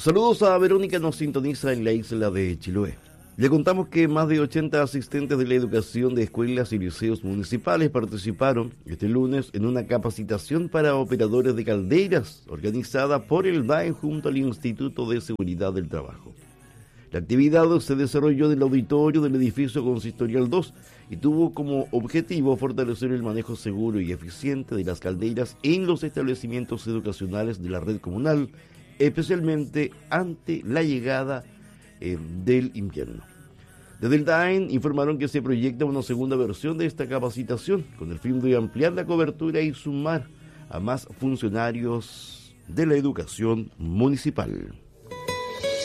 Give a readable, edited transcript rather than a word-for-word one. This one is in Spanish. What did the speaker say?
Saludos a Verónica, nos sintoniza en la isla de Chiloé. Le contamos que más de 80 asistentes de la educación de escuelas y liceos municipales participaron este lunes en una capacitación para operadores de calderas organizada por el DAE junto al Instituto de Seguridad del Trabajo. La actividad se desarrolló en el auditorio del edificio Consistorial 2 y tuvo como objetivo fortalecer el manejo seguro y eficiente de las calderas en los establecimientos educacionales de la red comunal, especialmente ante la llegada del invierno. Desde el DAEN informaron que se proyecta una segunda versión de esta capacitación con el fin de ampliar la cobertura y sumar a más funcionarios de la educación municipal.